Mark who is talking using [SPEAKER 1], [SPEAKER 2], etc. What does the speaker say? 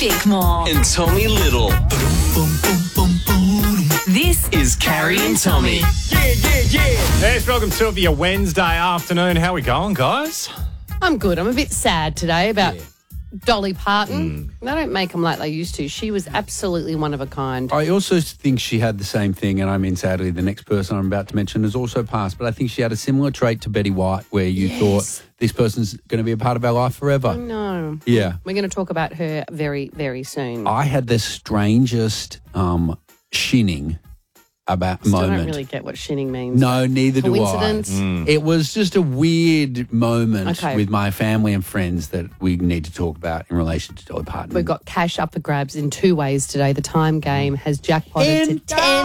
[SPEAKER 1] Bickmore.
[SPEAKER 2] And Tommy Little.
[SPEAKER 1] This is Carrie and Tommy.
[SPEAKER 3] Yes, welcome to your Wednesday afternoon. How we going, guys?
[SPEAKER 4] I'm good. I'm a bit sad today about Dolly Parton. They don't make them like they used to. She was absolutely one of a kind.
[SPEAKER 5] I also think she had the same thing, and I mean, sadly, the next person I'm about to mention has also passed, but I think she had a similar trait to Betty White where you thought this person's going to be a part of our life forever.
[SPEAKER 4] No.
[SPEAKER 5] Yeah.
[SPEAKER 4] We're going to talk about her very, very soon.
[SPEAKER 5] I had the strangest shinning about
[SPEAKER 4] Still
[SPEAKER 5] moment.
[SPEAKER 4] don't really get what shinning means.
[SPEAKER 5] No, neither do I.
[SPEAKER 4] Coincidence?
[SPEAKER 5] It was just a weird moment
[SPEAKER 4] Okay.
[SPEAKER 5] with my family and friends that we need to talk about in relation to Dolly Parton.
[SPEAKER 4] We've got cash up for grabs in two ways today. The time game has jackpotted to 10